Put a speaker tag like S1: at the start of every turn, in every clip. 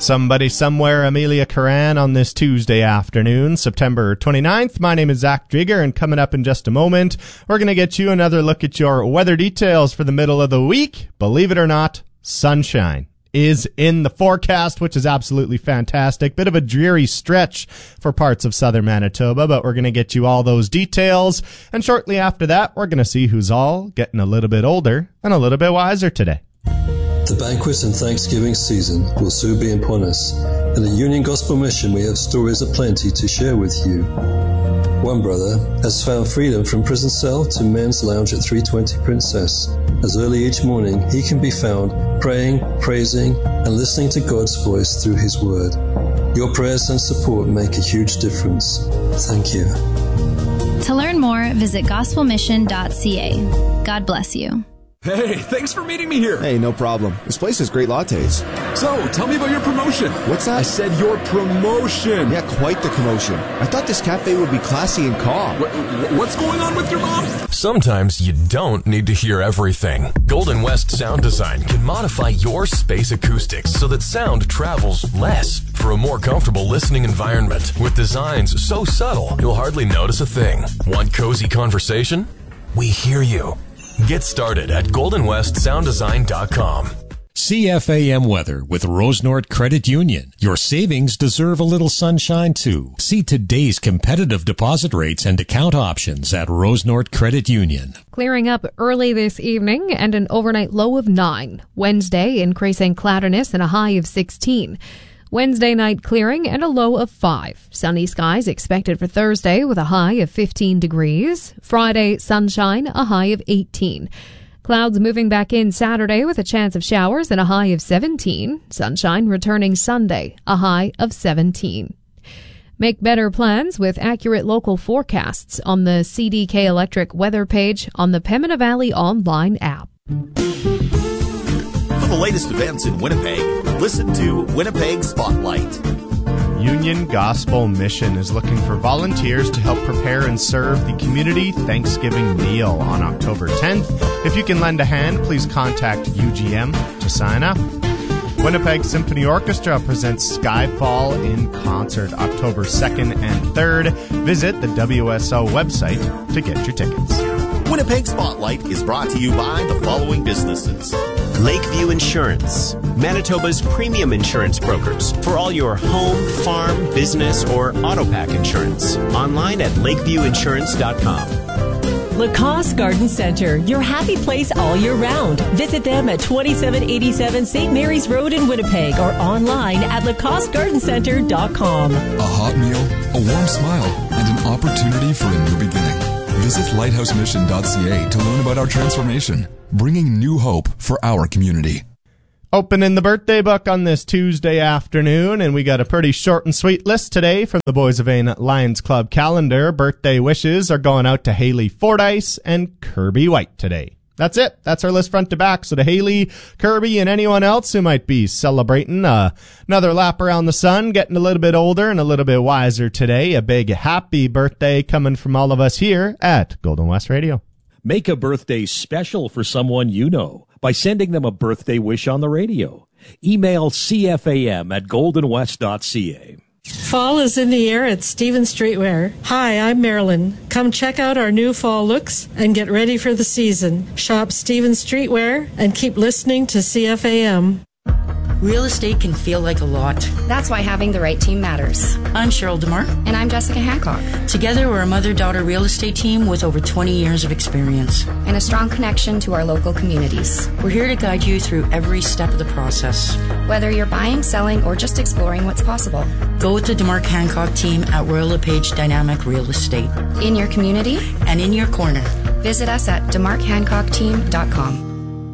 S1: Somebody Somewhere, Amelia Curran on this Tuesday afternoon, September 29th. My name is Zach Drieger, and coming up in just a moment, we're going to get you another look at your weather details for the middle of the week. Believe it or not, sunshine is in the forecast, which is absolutely fantastic. Bit of a dreary stretch for parts of southern Manitoba, but we're going to get you all those details. And shortly after that, we're going to see who's all getting a little bit older and a little bit wiser today.
S2: The banquet and Thanksgiving season will soon be upon us. In the Union Gospel Mission, we have stories aplenty to share with you. One brother has found freedom from prison cell to men's lounge at 320 Princess. As early each morning, he can be found praying, praising, and listening to God's voice through His Word. Your prayers and support make a huge difference. Thank you.
S3: To learn more, visit gospelmission.ca. God bless you.
S4: Hey, thanks for meeting me here.
S5: Hey, no problem. This place has great lattes.
S4: So, tell me about your promotion.
S5: What's that?
S4: I said your promotion.
S5: Yeah, quite the commotion. I thought this cafe would be classy and calm.
S4: What's going on with your mom?
S6: Sometimes you don't need to hear everything. Golden West Sound Design can modify your space acoustics so that sound travels less for a more comfortable listening environment. With designs so subtle, you'll hardly notice a thing. Want cozy conversation? We hear you. Get started at goldenwestsounddesign.com.
S7: CFAM weather with Rosenort Credit Union. Your savings deserve a little sunshine too. See today's competitive deposit rates and account options at Rosenort Credit Union.
S8: Clearing up early this evening and an overnight low of 9. Wednesday, increasing cloudiness and a high of 16. Wednesday night clearing and a low of 5. Sunny skies expected for Thursday with a high of 15 degrees. Friday, sunshine, a high of 18. Clouds moving back in Saturday with a chance of showers and a high of 17. Sunshine returning Sunday, a high of 17. Make better plans with accurate local forecasts on the CDK Electric weather page on the Pembina Valley online app.
S9: For the latest events in Winnipeg, listen to Winnipeg Spotlight.
S1: Union Gospel Mission is looking for volunteers to help prepare and serve the community Thanksgiving meal on October 10th. If you can lend a hand, please contact UGM to sign up. Winnipeg Symphony Orchestra presents Skyfall in concert October 2nd and 3rd. Visit the WSO website to get your tickets.
S9: Winnipeg Spotlight is brought to you by the following businesses.
S10: Lakeview Insurance, Manitoba's premium insurance brokers for all your home, farm, business, or auto pack insurance. Online at lakeviewinsurance.com.
S11: Lacoste Garden Center, your happy place all year round. Visit them at 2787 St. Mary's Road in Winnipeg or online at lacostegardencenter.com.
S12: A hot meal, a warm smile, and an opportunity for a new beginning. Visit lighthousemission.ca to learn about our transformation, bringing new hope for our community.
S1: Opening the birthday book on this Tuesday afternoon, and we got a pretty short and sweet list today from the Boys of Vain Lions Club calendar. Birthday wishes are going out to Haley Fordyce and Kirby White today. That's it. That's our list front to back. So to Haley, Kirby, and anyone else who might be celebrating another lap around the sun, getting a little bit older and a little bit wiser today, a big happy birthday coming from all of us here at Golden West Radio.
S7: Make a birthday special for someone you know by sending them a birthday wish on the radio. Email cfam@goldenwest.ca.
S13: Fall is in the air at Stevens Streetwear. Hi, I'm Marilyn. Come check out our new fall looks and get ready for the season. Shop Stevens Streetwear and keep listening to CFAM.
S14: Real estate can feel like a lot.
S15: That's why having the right team matters.
S14: I'm Cheryl DeMar.
S15: And I'm Jessica Hancock.
S14: Together, we're a mother-daughter real estate team with over 20 years of experience.
S15: And a strong connection to our local communities.
S14: We're here to guide you through every step of the process.
S15: Whether you're buying, selling, or just exploring what's possible.
S14: Go with the DeMar Hancock team at Royal LePage Dynamic Real Estate.
S15: In your community.
S14: And in your corner.
S15: Visit us at demarkhancockteam.com.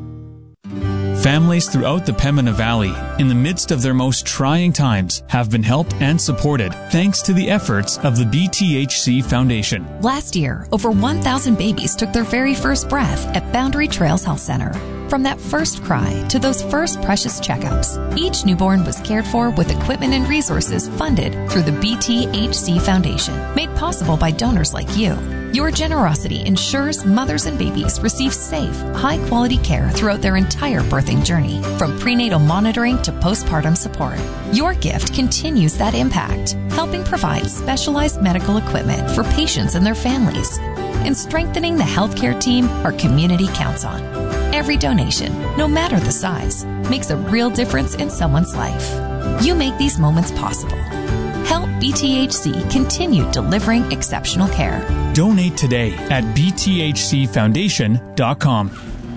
S16: Families throughout the Pembina Valley, in the midst of their most trying times, have been helped and supported thanks to the efforts of the BTHC Foundation.
S17: Last year, over 1,000 babies took their very first breath at Boundary Trails Health Center. From that first cry to those first precious checkups, each newborn was cared for with equipment and resources funded through the BTHC Foundation, made possible by donors like you. Your generosity ensures mothers and babies receive safe, high-quality care throughout their entire birthing journey, from prenatal monitoring to postpartum support. Your gift continues that impact, helping provide specialized medical equipment for patients and their families, and strengthening the healthcare team our community counts on. Every donation, no matter the size, makes a real difference in someone's life. You make these moments possible. Help BTHC continue delivering exceptional care.
S16: Donate today at bthcfoundation.com.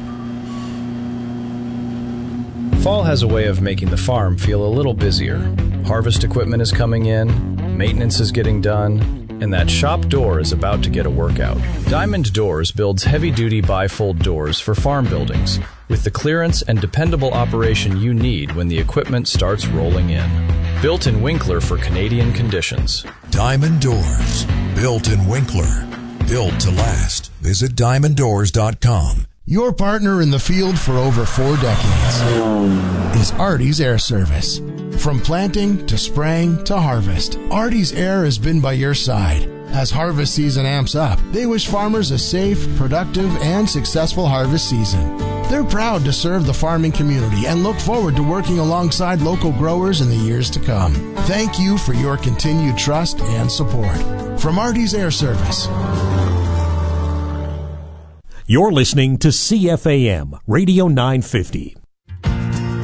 S18: Fall has a way of making the farm feel a little busier. Harvest equipment is coming in, maintenance is getting done, and that shop door is about to get a workout. Diamond Doors builds heavy-duty bifold doors for farm buildings with the clearance and dependable operation you need when the equipment starts rolling in. Built in Winkler for Canadian conditions.
S19: Diamond Doors. Built in Winkler. Built to last. Visit diamonddoors.com.
S20: Your partner in the field for over 4 decades is Artie's Air Service. From planting to spraying to harvest, Artie's Air has been by your side. As harvest season amps up, they wish farmers a safe, productive, and successful harvest season. They're proud to serve the farming community and look forward to working alongside local growers in the years to come. Thank you for your continued trust and support. From Artie's Air Service.
S7: You're listening to CFAM Radio 950.